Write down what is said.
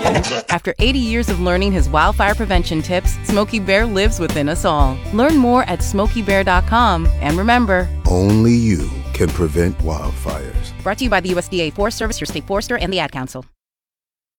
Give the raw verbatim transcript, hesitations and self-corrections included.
After eighty years of learning his wildfire prevention tips, Smokey Bear lives within us all. Learn more at smokey bear dot com. And remember, only you can prevent wildfires. Brought to you by the U S D A Forest Service, your state forester, and the Ad Council.